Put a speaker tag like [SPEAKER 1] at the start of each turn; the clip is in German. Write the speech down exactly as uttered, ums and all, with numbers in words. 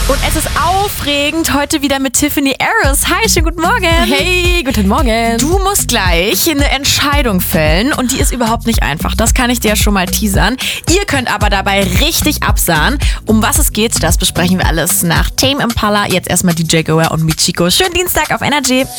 [SPEAKER 1] Und es ist aufregend, heute wieder mit Tiffany Harris. Hi, schönen guten Morgen.
[SPEAKER 2] Hey, guten Morgen.
[SPEAKER 1] Du musst gleich eine Entscheidung fällen und die ist überhaupt nicht einfach. Das kann ich dir schon mal teasern. Ihr könnt aber dabei richtig absahen. Um was es geht, das besprechen wir alles nach Tame Impala. Jetzt erstmal D J Goa und Michiko. Schönen Dienstag auf Energy.